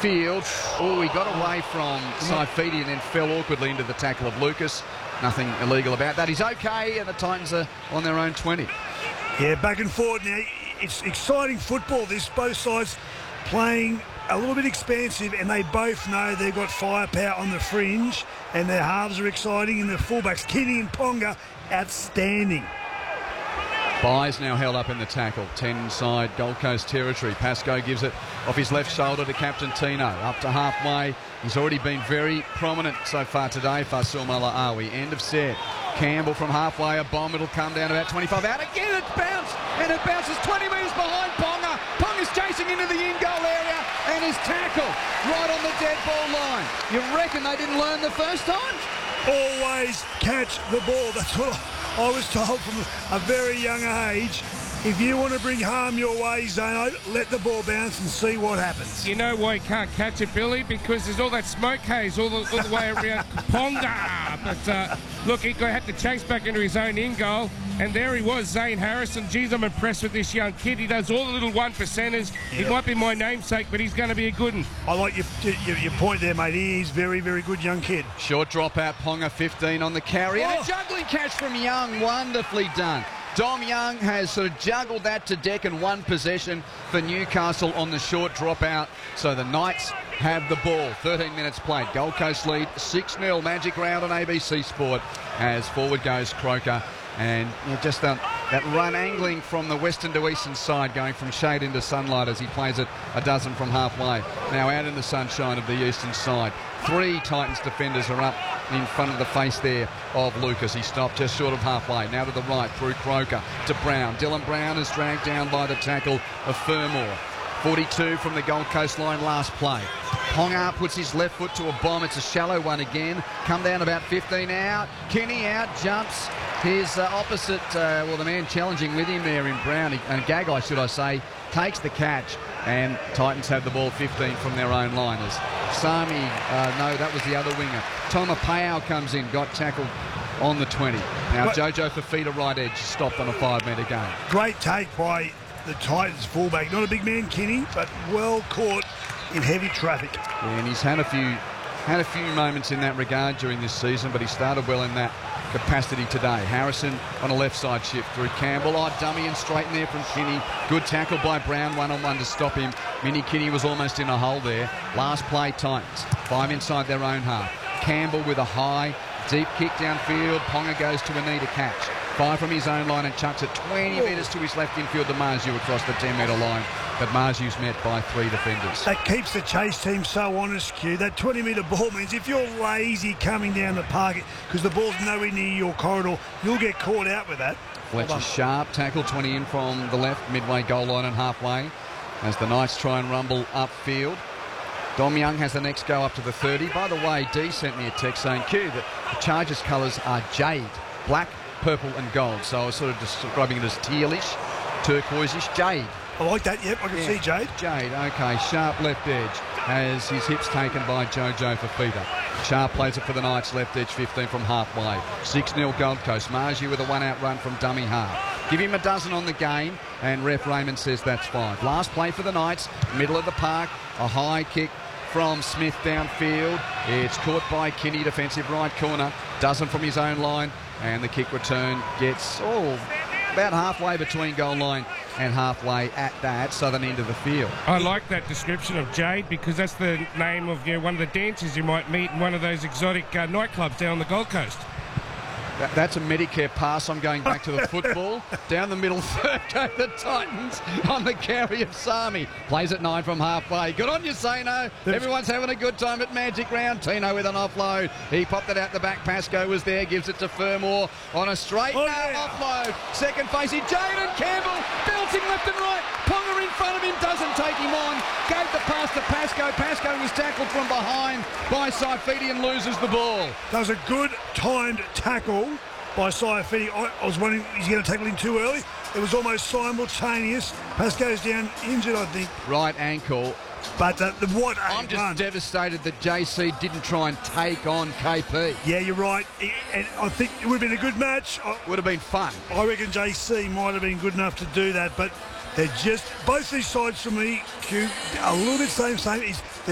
Field. Oh, he got away from Saifidi and then fell awkwardly into the tackle of Lucas. Nothing illegal about that. He's okay, and the Titans are on their own 20. Yeah, back and forward now. It's exciting football. This both sides playing a little bit expansive, and they both know they've got firepower on the fringe, and their halves are exciting, and their fullbacks, Kenny and Ponga, outstanding. Byes now held up in the tackle. 10 inside Gold Coast territory. Pascoe gives it off his left shoulder to Captain Tino. Up to halfway. He's already been very prominent so far today, Fasil Malaawi. End of set. Campbell from halfway. A bomb. It'll come down about 25 out. Again, it bounced. And it bounces 20 metres behind Ponga. Ponga's chasing into the in-goal area and is tackled right on the dead ball line. You reckon they didn't learn the first time? Always catch the ball. That's what I was told from a very young age. If you want to bring harm your way, Zano, let the ball bounce and see what happens. You know why he can't catch it, Billy? Because there's all that smoke haze all the way around Ponga. But look, he had to chase back into his own in-goal. And there he was, Zane Harrison. Geez, I'm impressed with this young kid. He does all the little 1%ers. He might be my namesake, but he's going to be a good one. I like your point there, mate. He's very, very good young kid. Short drop out, Ponga 15 on the carry. And a juggling catch from Young. Wonderfully done. Dom Young has sort of juggled that to deck in one possession for Newcastle on the short dropout. So the Knights have the ball. 13 minutes played. Gold Coast lead 6-0. Magic round on ABC Sport as forward goes Croker. And just that run angling from the western to eastern side, going from shade into sunlight as he plays it a dozen from halfway. Now out in the sunshine of the eastern side. 3 Titans defenders are up in front of the face there of Lucas. He stopped just short of halfway. Now to the right through Croker to Brown. Dylan Brown is dragged down by the tackle of Fermor. 42 from the Gold Coast line last play. Ponga puts his left foot to a bomb. It's a shallow one again. Come down about 15 out. Kenny out, jumps. His opposite, the man challenging with him there in Brown, and Gagai, should I say, takes the catch. And Titans have the ball 15 from their own liners. Sami, no, that was the other winger. Toma Payao comes in, got tackled on the 20. Now Jojo Fafita right edge, stopped on a 5-metre gain. Great take by the Titans fullback. Not a big man, Kenny, but well caught in heavy traffic. Yeah, and he's had a few moments in that regard during this season, but he started well in that capacity today. Harrison on a left side shift through Campbell. Dummy and straight in there from Kinney. Good tackle by Brown, one-on-one to stop him. Minnie Kinney was almost in a hole there. Last play, Titans. 5 inside their own half. Campbell with a high, deep kick downfield. Ponga goes to a knee to catch. 5 from his own line and chucks it 20 metres to his left infield to Marju across the 10-metre line. But Marju's met by 3 defenders. That keeps the chase team so honest, Q. That 20-metre ball means if you're lazy coming down the park, because the ball's nowhere near your corridor, you'll get caught out with that. Fletcher sharp tackle, 20 in from the left, midway goal line and halfway, as the Knights try and rumble upfield. Dom Young has the next go up to the 30. By the way, Dee sent me a text saying, Q, that the Chargers colours are jade, black, purple and gold. So I was sort of describing it as tealish, turquoise-ish, jade. I like that, yep, I can see Jade. Jade, okay, Sharp left edge has his hips taken by Jojo Fafita. Sharp plays it for the Knights, left edge 15 from halfway. 6-0 Gold Coast. Marju with a one-out run from dummy half. Give him a dozen on the game, and ref Raymond says that's 5. Last play for the Knights, middle of the park, a high kick from Smith downfield. It's caught by Kinney, defensive right corner. Dozen from his own line, and the kick return gets about halfway between goal line and halfway at that southern end of the field. I like that description of Jade because that's the name of one of the dancers you might meet in one of those exotic nightclubs down the Gold Coast. That's a Medicare pass. I'm going back to the football. Down the middle third go the Titans on the carry of Sami. Plays at 9 from halfway. Good on you, Sano. Everyone's having a good time at Magic Round. Tino with an offload. He popped it out the back. Pascoe was there. Gives it to Fermor on a straight offload. Second facing Jaden Campbell. Belting left and right. Ponga in front of him. Doesn't take him on. Gave the pass to Pascoe. Pascoe was tackled from behind by Saifidi and loses the ball. That was a good timed tackle by Saifidi. I was wondering, he's going to tackle him too early. It was almost simultaneous. Pascoe's down injured, I think. Right ankle. But what a I'm just run. devastated that JC didn't try and take on KP. Yeah, you're right. And I think it would have been a good match. Would have been fun. I reckon JC might have been good enough to do that, but they're just, both these sides for me, Q, a little bit same.